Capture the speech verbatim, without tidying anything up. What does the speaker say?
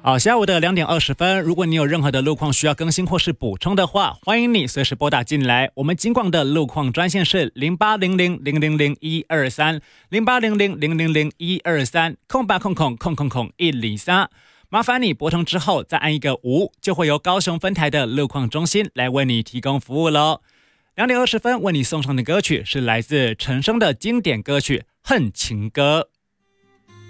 好，下午的两点二十分，如果你有任何的路况需要更新或是补充的话，欢迎你随时拨打进来。我们金广的路况专线是零八零零零零零一二三零八零零零零零一二三空八空空空空空一零三。麻烦你拨通之后再按一个五，就会由高雄分台的路况中心来为你提供服务喽。两点二十分为你送上的歌曲是来自陈升的经典歌曲《恨情歌》。